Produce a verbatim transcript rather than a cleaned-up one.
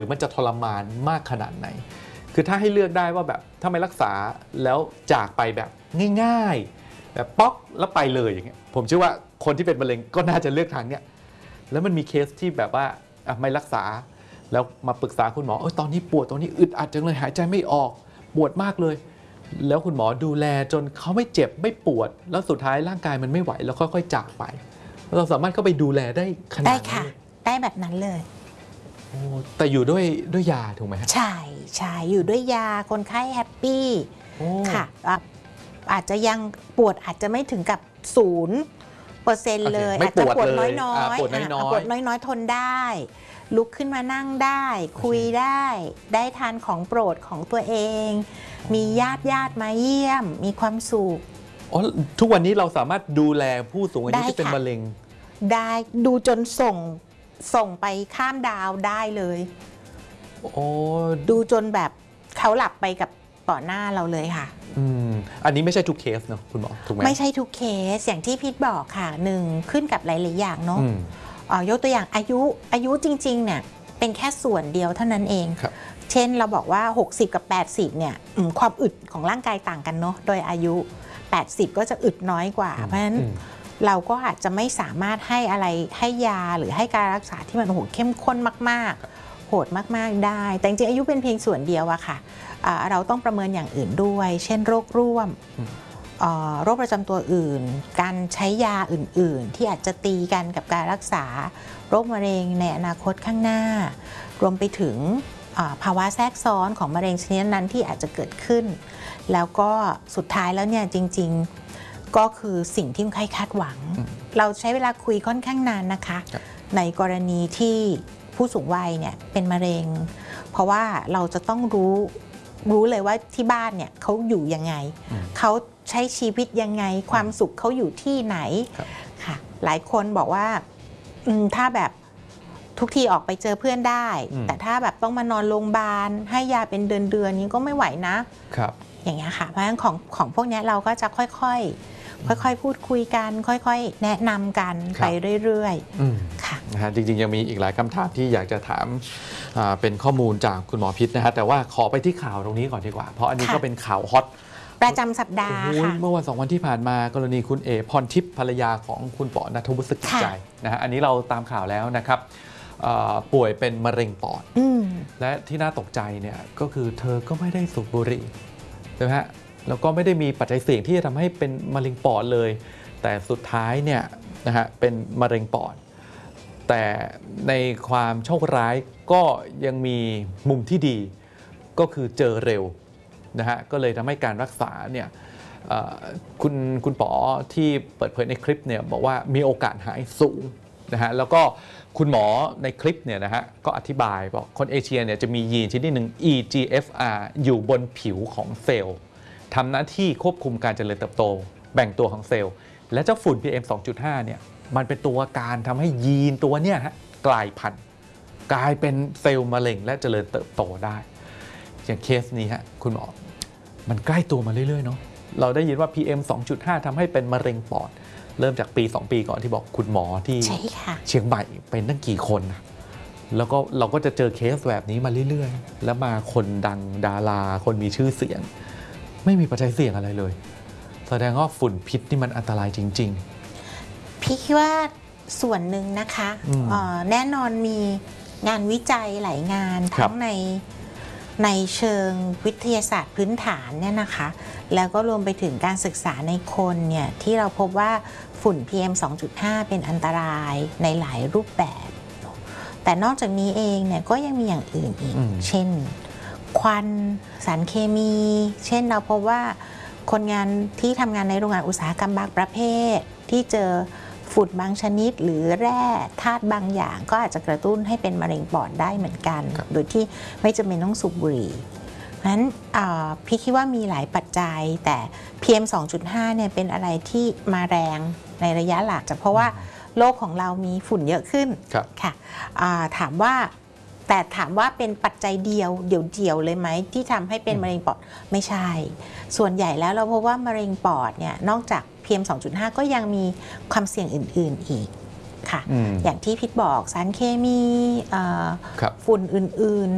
รือมันจะทรมานมากขนาดไหนคือถ้าให้เลือกได้ว่าแบบถ้าไม่รักษาแล้วจากไปแบบง่ายๆแบบป๊อกแล้วไปเลยอย่างเงี้ยผมเชื่อว่าคนที่เป็นมะเร็งก็น่าจะเลือกทางเนี้ยแล้วมันมีเคสที่แบบว่าไม่รักษาแล้วมาปรึกษาคุณหมอเออตอนนี้ปวดตอนนี้อึดอัดจังเลยหายใจไม่ออกปวดมากเลยแล้วคุณหมอดูแลจนเขาไม่เจ็บไม่ปวดแล้วสุดท้ายร่างกายมันไม่ไหวแล้วค่อยๆจากไปเราสามารถเข้าไปดูแลได้ขนาดนั้นได้ค่ะได้แบบนั้นเลยโอ้แต่อยู่ด้วยด้วยยาถูกไหมใช่ใช่อยู่ด้วยยาคนไข้แฮปปี้ค่ะอาจจะยังปวดอาจจะไม่ถึงกับศูนย์เปอร์เซ็นต์เลยอาจจะปวดน้อยน้อยปวดน้อยปวดน้อยน้อยทนได้ลุกขึ้นมานั่งได้คุยได้ได้ทานของโปรดของตัวเองมีญาติญาติมาเยี่ยมมีความสุขอ๋อทุกวันนี้เราสามารถดูแลผู้สูงอายุที่เป็นมะเร็งได้ดูจนส่งส่งไปข้ามดาวได้เลยโอ้ดูจนแบบเขาหลับไปกับต่อหน้าเราเลยค่ะอืมอันนี้ไม่ใช่ทุกเคสเนาะคุณหมอถูกไหมไม่ใช่ทุกเคสอย่างที่พิษบอกค่ะหนึ่งขึ้นกับหลายๆอย่างเนาะยกตัวอย่างอายุอายุจริงๆเนี่ยเป็นแค่ส่วนเดียวเท่านั้นเองเช่นเราบอกว่าหกสิบกับแปดสิบเนี่ยความอึดของร่างกายต่างกันเนาะโดยอายุแปดสิบก็จะอึดน้อยกว่าเพราะฉะนั้นเราก็อาจจะไม่สามารถให้อะไรให้ยาหรือให้การรักษาที่มันโหดเข้มข้นมากๆโหดมากๆได้แต่จริงๆอายุเป็นเพียงส่วนเดียวอะค่ะเราต้องประเมินอย่างอื่นด้วยเช่นโรคร่วมโรคประจำตัวอื่นการใช้ยาอื่นๆที่อาจจะตีกันกับการรักษาโรคมะเร็งในอนาคตข้างหน้ารวมไปถึงภาวะแทรกซ้อนของมะเร็งชนิดนั้นที่อาจจะเกิดขึ้นแล้วก็สุดท้ายแล้วเนี่ยจริงๆก็คือสิ่งที่คนไข้คาดหวังเราใช้เวลาคุยค่อนข้างนานนะคะในกรณีที่ผู้สูงวัยเนี่ยเป็นมะเร็งเพราะว่าเราจะต้องรู้รู้เลยว่าที่บ้านเนี่ยเขาอยู่ยังไงเขาใช้ชีวิตยังไงความสุขเขาอยู่ที่ไหนค่ะหลายคนบอกว่าถ้าแบบทุกทีออกไปเจอเพื่อนได้แต่ถ้าแบบต้องมานอนโรงพยาบาลให้ยาเป็นเดือนๆนี้ก็ไม่ไหวนะครับอย่างเงี้ยค่ะเพราะฉะนั้นของของพวกนี้เราก็จะค่อยๆค่อยๆพูดคุยกันค่อยๆแนะนำกันไปเรื่อยๆค่ะนะฮะจริงๆยังมีอีกหลายคำถามที่อยากจะถามเป็นข้อมูลจากคุณหมอพิษนะฮะแต่ว่าขอไปที่ข่าวตรงนี้ก่อนดีกว่าเพราะอันนี้ก็เป็นข่าวฮอตประจำสัปดาห์ค่ะเมื่อวันสองวันที่ผ่านมากรณีคุณเอพรทิพย์ภรรยาของคุณปอณัฐวุฒิกิจใจนะฮะอันนี้เราตามข่าวแล้วนะครับป่วยเป็นมะเร็งปอดและที่น่าตกใจเนี่ยก็คือเธอก็ไม่ได้สูบบุหรี่ใช่ไหมฮะแล้วก็ไม่ได้มีปัจจัยเสี่ยงที่จะทำให้เป็นมะเร็งปอดเลยแต่สุดท้ายเนี่ยนะฮะเป็นมะเร็งปอดแต่ในความโชคร้ายก็ยังมีมุมที่ดีก็คือเจอเร็วนะฮะก็เลยทำให้การรักษาเนี่ยคุณคุณปอที่เปิดเผยในคลิปเนี่ยบอกว่ามีโอกาสหายสูงนะฮะแล้วก็คุณหมอในคลิปเนี่ยนะฮะก็อธิบายบอกคนเอเชียเนี่ยจะมียีนชนิดหนึ่ง อี จี เอฟ อาร์ อยู่บนผิวของเซลล์ทำหน้าที่ควบคุมการเจริญเติบโตแบ่งตัวของเซลล์และเจ้าฝุ่น พี เอ็ม สองจุดห้า เนี่ยมันเป็นตัวการทำให้ยีนตัวเนี่ยฮะกลายพันธุ์กลายเป็นเซลล์มะเร็งและเจริญเติบโตได้อย่างเคสนี้ฮะคุณหมอมันใกล้ตัวมาเรื่อยๆเนาะเราได้ยินว่า พี เอ็ม สองจุดห้า ทำให้เป็นมะเร็งปอดเริ่มจากปีสองปีก่อนที่บอกคุณหมอที่เชียงใหม่เป็นตั้งกี่คนนะแล้วก็เราก็จะเจอเคสแบบนี้มาเรื่อยๆแล้วมาคนดังดาราคนมีชื่อเสียงไม่มีปัจจัยเสี่ยงอะไรเลยแสดงว่าฝุ่นพิษนี่มันอันตรายจริงๆพี่คิดว่าส่วนหนึ่งนะคะแน่นอนมีงานวิจัยหลายงานทั้งในในเชิงวิทยาศาสตร์พื้นฐานเนี่ยนะคะแล้วก็รวมไปถึงการศึกษาในคนเนี่ยที่เราพบว่าฝุ่น พี เอ็ม สองจุดห้า เป็นอันตรายในหลายรูปแบบแต่นอกจากนี้เองเนี่ยก็ยังมีอย่างอื่นอีกเช่นควันสารเคมีเช่นเราพบว่าคนงานที่ทำงานในโรงงานอุตสาหกรรมบางประเภทที่เจอฝุ่นบางชนิดหรือแร่ธาตุบางอย่างก็อาจจะกระตุ้นให้เป็นมะเร็งปอดได้เหมือนกันโดยที่ไม่จำเป็นต้องสูบบุหรี่เพราะฉะนั้นพี่คิดว่ามีหลายปัจจัยแต่ พี เอ็ม สองจุดห้า เนี่ยเป็นอะไรที่มาแรงในระยะหลังจากเพราะว่าโลกของเรามีฝุ่นเยอะขึ้นค่ะถามว่าแต่ถามว่าเป็นปัจจัยเดียวเดี่ยวๆเลยไหมที่ทำให้เป็นมะเร็งปอดไม่ใช่ส่วนใหญ่แล้วเราพบว่ามะเร็งปอดเนี่ยนอกจาก พี เอ็ม สองจุดห้า ก็ยังมีความเสี่ยงอื่นๆอีกค่ะ อย่างที่พิษบอกสารเคมีฝุ่นอื่นๆ